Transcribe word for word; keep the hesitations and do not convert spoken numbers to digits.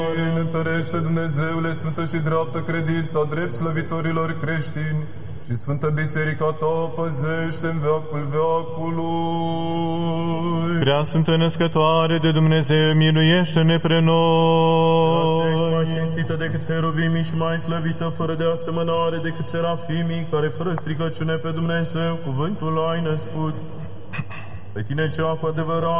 Ne întărește, Dumnezeule, sfântă și dreaptă credința drept slăvitorilor creștini și Sfântă Biserica Ta păzește în veacul veacului. Prea Sfântă Născătoare de Dumnezeu, miluiește-ne pre noi. Ești mai cinstită decât heruvimii și mai slăvită fără de asemănare decât serafimii, care fără stricăciune pe Dumnezeu cuvântul ai născut. Pe tine cea cu adevărat